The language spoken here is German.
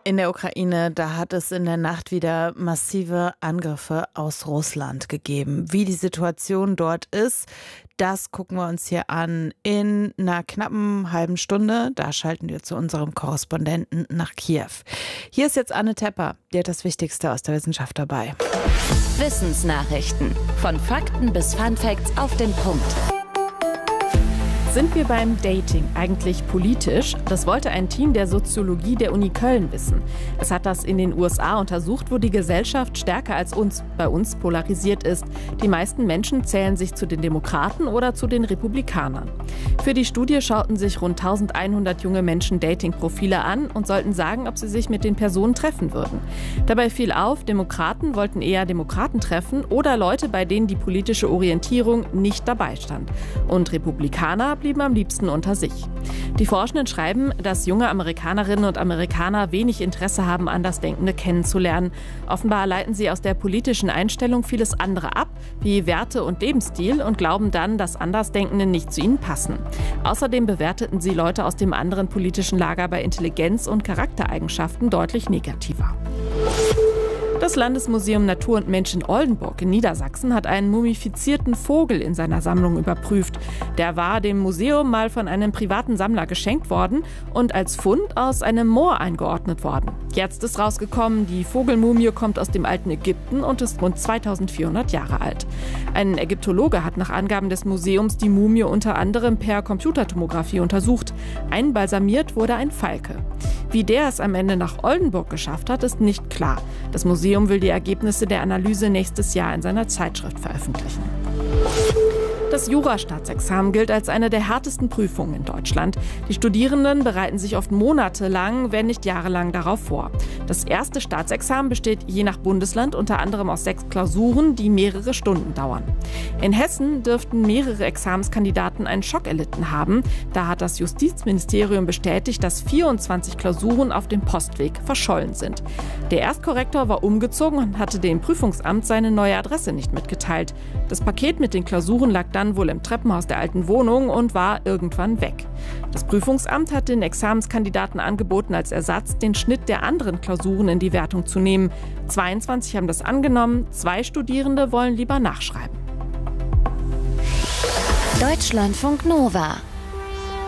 In der Ukraine, da hat es in der Nacht wieder massive Angriffe aus Russland gegeben. Wie die Situation dort ist, das gucken wir uns hier an in einer knappen halben Stunde. Da schalten wir zu unserem Korrespondenten nach Kiew. Hier ist jetzt Anne Tepper, die hat das Wichtigste aus der Wissenschaft dabei. Wissensnachrichten. Von Fakten bis Funfacts auf den Punkt. Sind wir beim Dating eigentlich politisch? Das wollte ein Team der Soziologie der Uni Köln wissen. Es hat das in den USA untersucht, wo die Gesellschaft stärker als bei uns polarisiert ist. Die meisten Menschen zählen sich zu den Demokraten oder zu den Republikanern. Für die Studie schauten sich rund 1100 junge Menschen Dating-Profile an und sollten sagen, ob sie sich mit den Personen treffen würden. Dabei fiel auf, Demokraten wollten eher Demokraten treffen oder Leute, bei denen die politische Orientierung nicht dabei stand. Und Republikaner blieben am liebsten unter sich. Die Forschenden schreiben, dass junge Amerikanerinnen und Amerikaner wenig Interesse haben, Andersdenkende kennenzulernen. Offenbar leiten sie aus der politischen Einstellung vieles andere ab, wie Werte und Lebensstil, und glauben dann, dass Andersdenkende nicht zu ihnen passen. Außerdem bewerteten sie Leute aus dem anderen politischen Lager bei Intelligenz und Charaktereigenschaften deutlich negativer. Das Landesmuseum Natur und Mensch in Oldenburg in Niedersachsen hat einen mumifizierten Vogel in seiner Sammlung überprüft. Der war dem Museum mal von einem privaten Sammler geschenkt worden und als Fund aus einem Moor eingeordnet worden. Jetzt ist rausgekommen, die Vogelmumie kommt aus dem alten Ägypten und ist rund 2400 Jahre alt. Ein Ägyptologe hat nach Angaben des Museums die Mumie unter anderem per Computertomographie untersucht. Einbalsamiert wurde ein Falke. Wie der es am Ende nach Oldenburg geschafft hat, ist nicht klar. Das Museum will die Ergebnisse der Analyse nächstes Jahr in seiner Zeitschrift veröffentlichen. Das Jurastaatsexamen gilt als eine der härtesten Prüfungen in Deutschland. Die Studierenden bereiten sich oft monatelang, wenn nicht jahrelang darauf vor. Das erste Staatsexamen besteht je nach Bundesland unter anderem aus 6 Klausuren, die mehrere Stunden dauern. In Hessen dürften mehrere Examenskandidaten einen Schock erlitten haben. Da hat das Justizministerium bestätigt, dass 24 Klausuren auf dem Postweg verschollen sind. Der Erstkorrektor war umgezogen und hatte dem Prüfungsamt seine neue Adresse nicht mitgeteilt. Das Paket mit den Klausuren lag dann wohl im Treppenhaus der alten Wohnung und war irgendwann weg. Das Prüfungsamt hat den Examenskandidaten angeboten, als Ersatz den Schnitt der anderen Klausuren in die Wertung zu nehmen. 22 haben das angenommen, 2 Studierende wollen lieber nachschreiben. Deutschlandfunk Nova